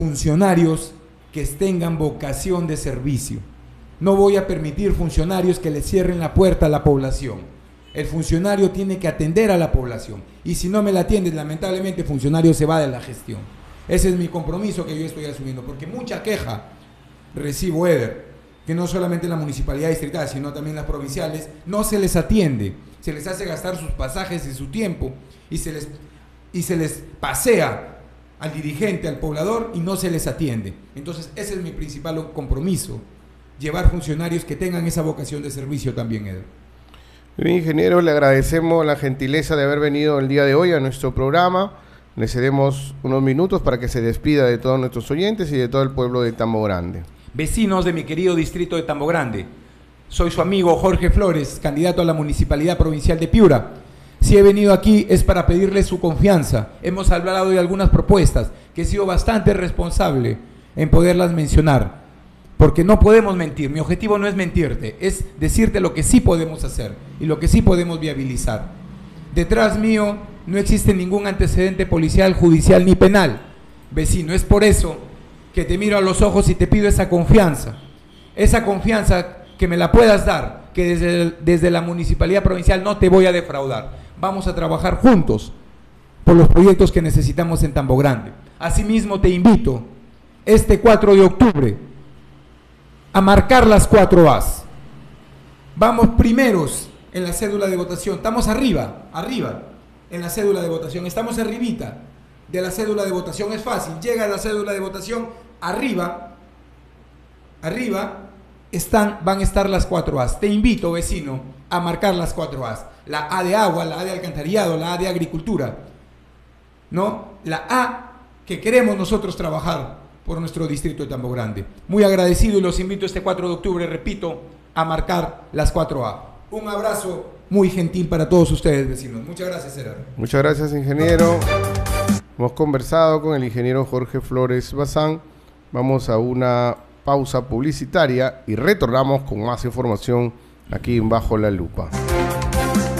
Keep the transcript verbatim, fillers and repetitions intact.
funcionarios que tengan vocación de servicio. No voy a permitir funcionarios que le cierren la puerta a la población. El funcionario tiene que atender a la población. Y si no me la atiende, lamentablemente el funcionario se va de la gestión. Ese es mi compromiso que yo estoy asumiendo, porque mucha queja recibo, Eder, que no solamente la municipalidad distrital, sino también las provinciales, no se les atiende, se les hace gastar sus pasajes y su tiempo, y se les, y se les pasea al dirigente, al poblador, y no se les atiende. Entonces, ese es mi principal compromiso, llevar funcionarios que tengan esa vocación de servicio también, Eder. Bien, ingeniero, le agradecemos la gentileza de haber venido el día de hoy a nuestro programa. Le cedemos unos minutos para que se despida de todos nuestros oyentes y de todo el pueblo de Tambo Grande. Vecinos de mi querido distrito de Tambo Grande, soy su amigo Jorge Flores, candidato a la Municipalidad Provincial de Piura. Si he venido aquí es para pedirles su confianza. Hemos hablado de algunas propuestas que he sido bastante responsable en poderlas mencionar, porque no podemos mentir. Mi objetivo no es mentirte, es decirte lo que sí podemos hacer y lo que sí podemos viabilizar. Detrás mío no existe ningún antecedente policial, judicial ni penal. Vecino, es por eso que te miro a los ojos y te pido esa confianza, esa confianza que me la puedas dar, que desde, desde la Municipalidad Provincial no te voy a defraudar. Vamos a trabajar juntos por los proyectos que necesitamos en Tambo Grande. Asimismo te invito este cuatro de octubre a marcar las cuatro A's. Vamos primeros en la cédula de votación, estamos arriba, arriba en la cédula de votación, estamos arribita de la cédula de votación, es fácil, llega a la cédula de votación, arriba, arriba están, van a estar las cuatro A's. Te invito, vecino, a marcar las cuatro A's. La A de agua, la A de alcantarillado, la A de agricultura, ¿no? La A que queremos nosotros trabajar por nuestro distrito de Tambo Grande. Muy agradecido y los invito este cuatro de octubre, repito, a marcar las cuatro A. Un abrazo muy gentil para todos ustedes, vecinos. Muchas gracias, Gerardo. Muchas gracias, ingeniero. Hemos conversado con el ingeniero Jorge Flores Bazán. Vamos a una pausa publicitaria y retornamos con más información aquí en Bajo la Lupa.